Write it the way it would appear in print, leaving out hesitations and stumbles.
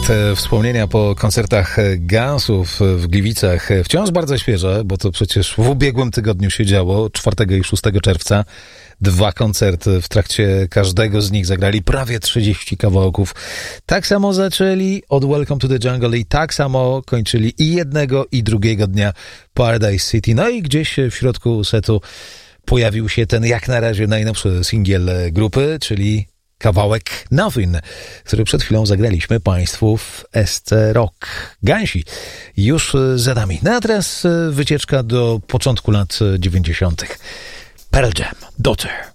Te wspomnienia po koncertach Gunsów w Gliwicach wciąż bardzo świeże, bo to przecież w ubiegłym tygodniu się działo, 4 i 6 czerwca. 2 koncerty, w trakcie każdego z nich zagrali prawie 30 kawałków. Tak samo zaczęli od Welcome to the Jungle i tak samo kończyli i jednego i drugiego dnia Paradise City. No i gdzieś w środku setu pojawił się ten jak na razie najnowszy singiel grupy, czyli kawałek Nothing, który przed chwilą zagraliśmy Państwu w SC Rock. Gansi już za nami. No a teraz wycieczka do początku lat 90. Pearl Jam, Daughter.